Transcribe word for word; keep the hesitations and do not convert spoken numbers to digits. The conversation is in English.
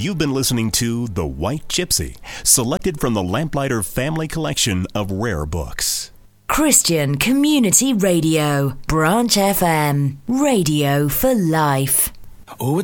You've been listening to The White Gypsy, selected from the Lamplighter Family Collection of rare books. Christian Community Radio, Branch F M, radio for life. Oh,